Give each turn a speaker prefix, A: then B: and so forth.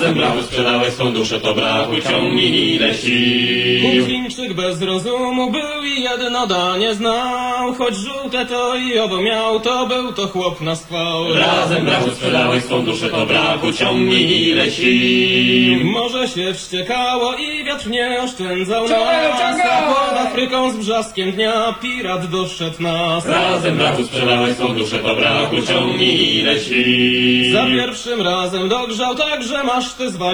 A: Razem brachu sprzedałeś swą duszę, to brachu ciągnij ile sił.
B: Chińczyk bez rozumu był i jedno danie znał, choć żółte to i owo miał, to był to chłop na schwał.
A: Razem brachu sprzedałeś swą duszę, to brachu ciągnij ile sił.
B: Morze się wściekało i wiatr nie oszczędzał nas, a pod Afryką z brzaskiem dnia pirat doszedł nas.
A: Razem brachu sprzedałeś swą duszę, to brachu ciągnij ile sił.
B: Za pierwszym razem dogrzał tak, że maszty zwalił.